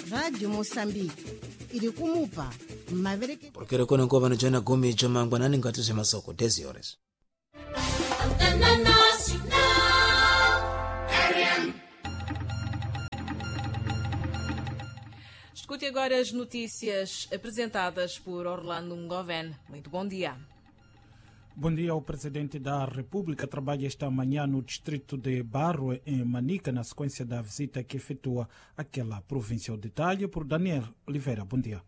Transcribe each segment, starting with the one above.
Radio Moçambique iri kumupa mavereke porque rekonenkova nijana gumi jamangwa nani ngati zemasoko 10 horas. Escute agora as notícias apresentadas por Orlando Ngoven. Muito bom dia. Bom dia. O presidente da República trabalha esta manhã no distrito de Barro, em Manica, na sequência da visita que efetua àquela província. O detalhe por Daniel Oliveira. Bom dia.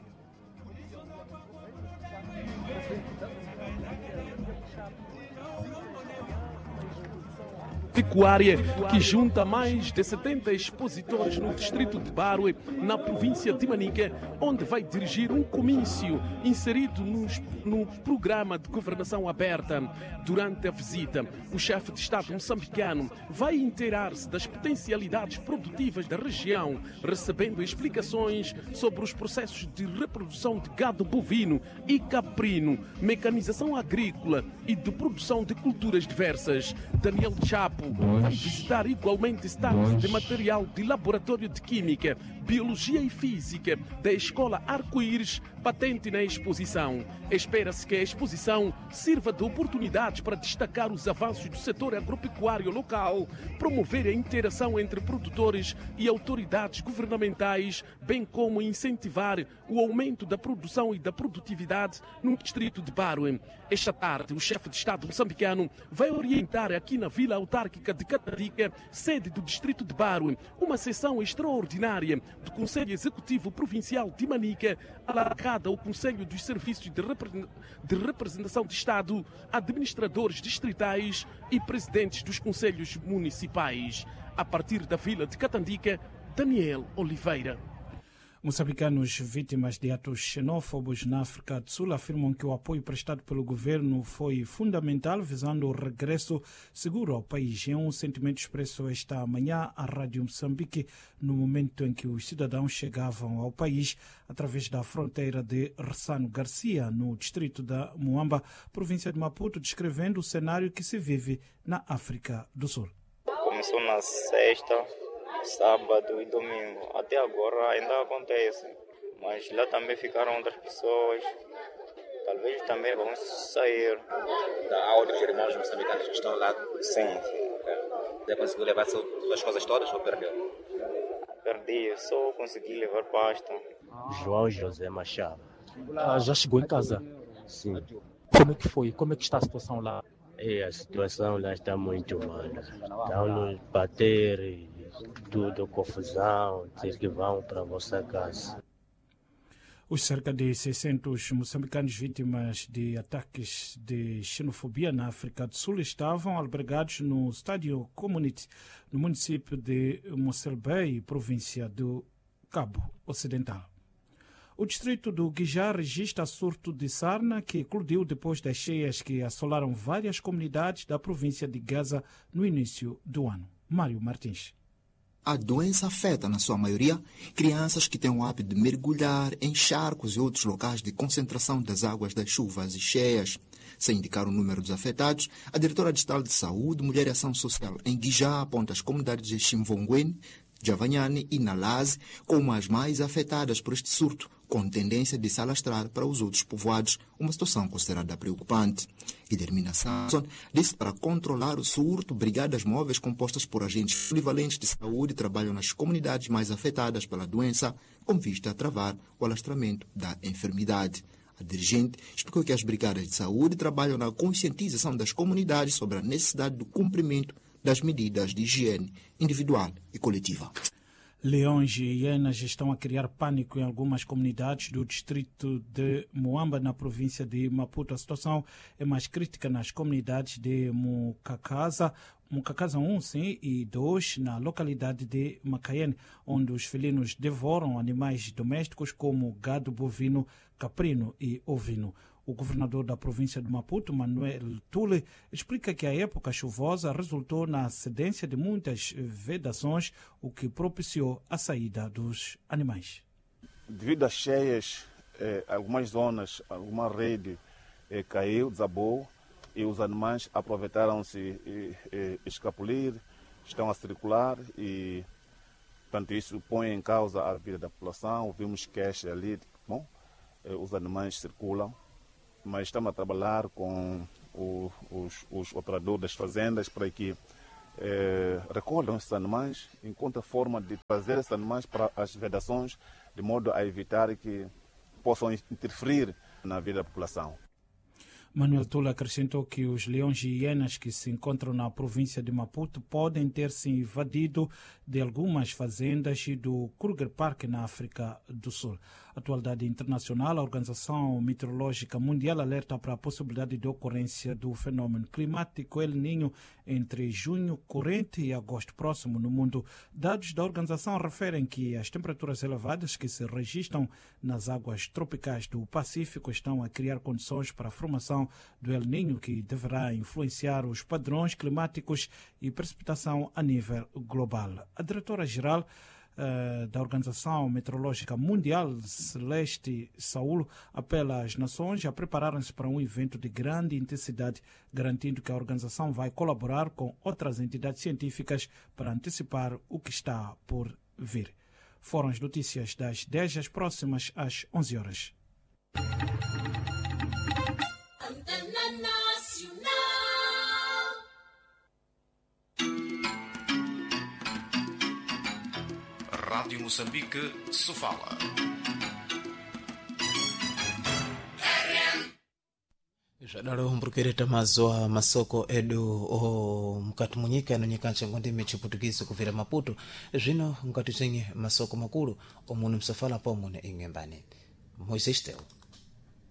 Pecuária, que junta mais de 70 expositores no distrito de Barue, na província de Manica, onde vai dirigir um comício inserido no programa de governação aberta. Durante a visita, o chefe de Estado moçambicano vai inteirar-se das potencialidades produtivas da região, recebendo explicações sobre os processos de reprodução de gado bovino e caprino, mecanização agrícola e de produção de culturas diversas. Daniel Chapo vai visitar igualmente stands de material de laboratório de Química, Biologia e Física da Escola Arco-Íris, patente na exposição. Espera-se que a exposição sirva de oportunidades para destacar os avanços do setor agropecuário local, promover a interação entre produtores e autoridades governamentais, bem como incentivar o aumento da produção e da produtividade no distrito de Barue. Esta tarde, o chefe de Estado moçambicano vai orientar aqui na Vila Autárquica de Catarica, sede do distrito de Barue, uma sessão extraordinária do Conselho Executivo Provincial de Manica, alargada ao Conselho dos Serviços de Representação de Estado, administradores distritais e presidentes dos conselhos municipais. A partir da Vila de Catandica, Daniel Oliveira. Moçambicanos vítimas de atos xenófobos na África do Sul afirmam que o apoio prestado pelo governo foi fundamental, visando o regresso seguro ao país. É um sentimento expresso esta manhã à Rádio Moçambique, no momento em que os cidadãos chegavam ao país através da fronteira de Ressano Garcia, no distrito da Muamba, província de Maputo, descrevendo o cenário que se vive na África do Sul. Começou na sexta, sábado e domingo. Até agora ainda acontece, mas lá também ficaram outras pessoas. Talvez também vão sair. Há outros irmãos moçambicanos que estão lá? Sim. Já conseguiu levar suas coisas todas ou perdeu? Perdi, só consegui levar pasta. João José Machado. Já chegou em casa? Sim. Como é que foi? Como é que está a situação lá? A situação lá está muito mal. Estão nos bater e tudo, confusão, dizer que vão para a vossa casa. Os cerca de 600 moçambicanos vítimas de ataques de xenofobia na África do Sul estavam albergados no estádio Community, no município de Mossel Bay, província do Cabo Ocidental. O distrito do Guijá registra surto de sarna que eclodiu depois das cheias que assolaram várias comunidades da província de Gaza no início do ano. Mário Martins. A doença afeta, na sua maioria, crianças que têm o hábito de mergulhar em charcos e outros locais de concentração das águas das chuvas e cheias. Sem indicar o número dos afetados, a diretora distrital de Saúde, Mulher e Ação Social em Guijá aponta as comunidades de Chimvongwen, Javanyane e Nalaze como as mais afetadas por este surto, com tendência de se alastrar para os outros povoados, uma situação considerada preocupante. Guilhermina Samson disse que para controlar o surto, brigadas móveis compostas por agentes polivalentes de saúde trabalham nas comunidades mais afetadas pela doença, com vista a travar o alastramento da enfermidade. A dirigente explicou que as brigadas de saúde trabalham na conscientização das comunidades sobre a necessidade do cumprimento das medidas de higiene individual e coletiva. Leões e hienas estão a criar pânico em algumas comunidades do distrito de Muamba, na província de Maputo. A situação é mais crítica nas comunidades de Mukakaza 1 sim, e 2 na localidade de Macaene, onde os felinos devoram animais domésticos como gado bovino, caprino e ovino. O governador da província de Maputo, Manuel Tule, explica que a época chuvosa resultou na cedência de muitas vedações, o que propiciou a saída dos animais. Devido às cheias, algumas zonas, alguma rede caiu, desabou, e os animais aproveitaram-se escapulir, estão a circular e Portanto, isso põe em causa a vida da população. Vimos queixas ali, bom, os animais circulam, mas estamos a trabalhar com os operadores das fazendas para que recolham esses animais, encontrem forma de trazer esses animais para as vedações, de modo a evitar que possam interferir na vida da população. Manuel Tula acrescentou que os leões e hienas que se encontram na província de Maputo podem ter se invadido de algumas fazendas e do Kruger Park na África do Sul. Atualidade internacional, a Organização Meteorológica Mundial alerta para a possibilidade de ocorrência do fenômeno climático El Niño entre junho corrente e agosto próximo no mundo. Dados da organização referem que as temperaturas elevadas que se registram nas águas tropicais do Pacífico estão a criar condições para a formação do El Niño, que deverá influenciar os padrões climáticos e precipitação a nível global. A diretora-geral da Organização Meteorológica Mundial, Celeste Saulo, apela às nações a prepararem-se para um evento de grande intensidade, garantindo que a organização vai colaborar com outras entidades científicas para antecipar o que está por vir. Foram as notícias das 10 às próximas às 11 horas. Rádio Moçambique, Sofala. Jadaro mburukireta mazoa masoko edu o mkati munyika no nyikanche ngondime chiputukizo kuvira Maputo zvino mkati zenye masoko makulu omunu msafala pomune ingembani Moisés Teu.